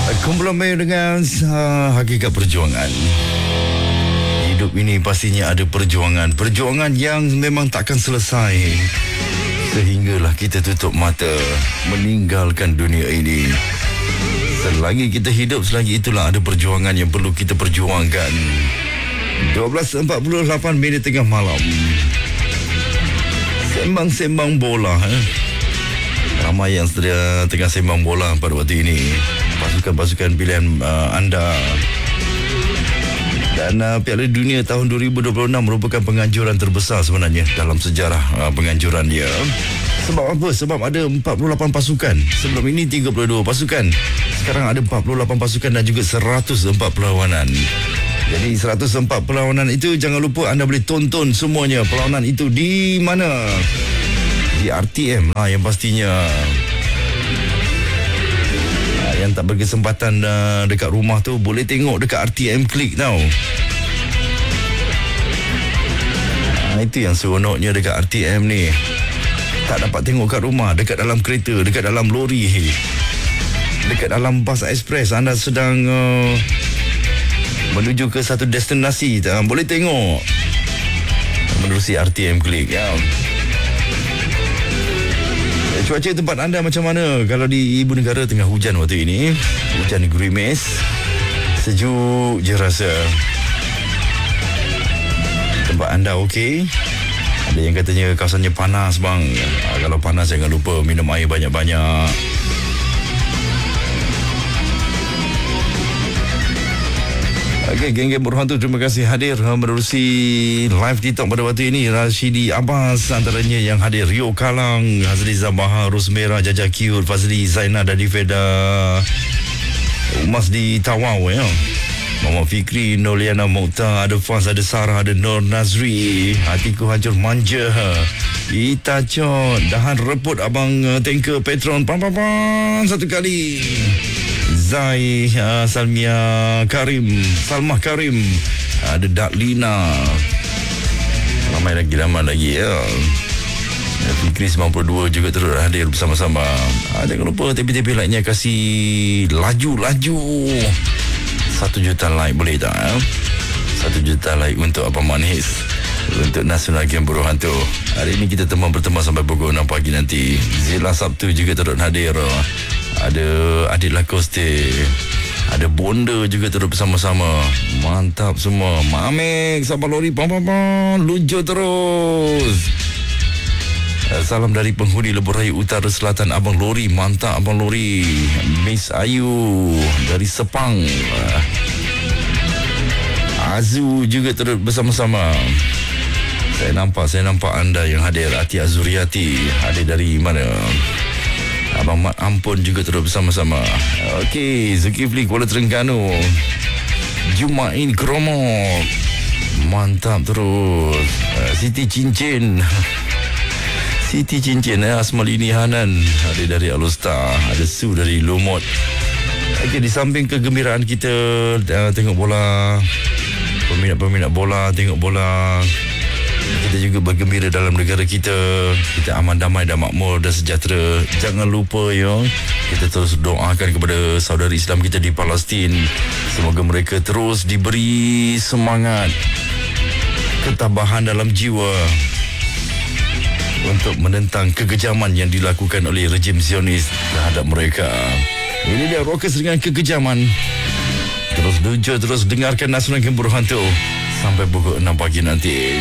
Komplement dengan hakikat perjuangan. Hidup ini pastinya ada perjuangan. Perjuangan yang memang takkan selesai sehinggalah kita tutup mata meninggalkan dunia ini. Selagi kita hidup, selagi itulah ada perjuangan yang perlu kita perjuangkan. 12.48 minit tengah malam. Sembang-sembang bola. Ramai yang sedia tengah sembang bola pada waktu ini. Pasukan-pasukan pilihan anda. Dan Piala Dunia tahun 2026 merupakan penganjuran terbesar sebenarnya dalam sejarah penganjuran dia. Sebab apa? Sebab ada 48 pasukan. Sebelum ini 32 pasukan. Sekarang ada 48 pasukan dan juga 104 perlawanan. Jadi 104 perlawanan itu jangan lupa anda boleh tonton semuanya. Perlawanan itu di mana? Di RTM lah yang pastinya. Yang tak berkesempatan dekat rumah tu boleh tengok dekat RTM Klik tau. Itu yang seronoknya dekat RTM ni. Tak dapat tengok kat rumah, dekat dalam kereta, dekat dalam lori, dekat dalam bas ekspres anda sedang menuju ke satu destinasi, boleh tengok menerusi RTM Klik ya. Cuaca tempat anda macam mana? Kalau di ibu negara tengah hujan waktu ini, hujan gerimis, sejuk je rasa. Tempat anda okey? Ada yang katanya kawasannya panas bang. Kalau panas jangan lupa minum air banyak-banyak. Okey, geng-geng berhantu, terima kasih hadir menerusi live TikTok pada waktu ini. Rashidi Abbas antaranya yang hadir. Rio Kalang, Hazli Zabaha, Rosmera, Jaja Kiur, Fazli, Zaina, Dadi Feda, Umas di Tawau ya. Muhammad Fikri, Noliana Mokhtar, ada Faz, ada Sarah, ada Nur Nazri, Hatiku Hancur Manja, Ita Chot, Dahan Reput Abang Tanker Petron, pam satu kali. Zai, Salmah Karim, ada Daklina, ramai lagi ya. Fikri 92 juga terus hadir bersama-sama. Jangan lupa tepi-tepi like-nya kasih laju 1 juta like boleh tak? 1 juta like untuk Abang Manis, untuk Nasional Game Berhantu. Hari ini kita bertemu sampai pukul 6 pagi nanti. Zila Sabtu juga terus hadir. Ada Adit Lacoste, ada Bonda juga terus bersama-sama. Mantap semua. Mamek, sabar lori, lujo terus. Salam dari penghuni Lebuh Raya Utara Selatan, Abang Lori. Mantap Abang Lori. Miss Ayu dari Sepang. Azu juga terus bersama-sama. Saya nampak anda yang hadir. Ati Azuriati hadir dari mana? Abang Mat Ampun juga terus bersama-sama. Okey, Zulkifli Kuala Terengganu, Jumain Kromo, mantap terus. Siti Cincin Asmalini Hanan ada dari Alustar, ada Su dari Lumut. Okey, di samping kegembiraan kita tengok bola, peminat bola tengok bola, kita juga bergembira dalam negara kita. Kita aman, damai dan makmur dan sejahtera. Jangan lupa ya, kita terus doakan kepada saudara Islam kita di Palestin. Semoga mereka terus diberi semangat, ketabahan dalam jiwa untuk menentang kekejaman yang dilakukan oleh rejim Zionis terhadap mereka. Ini dia Rockers dengan kekejaman. Terus dengarkan Nasional Game Berhantu sampai pukul 6 pagi nanti.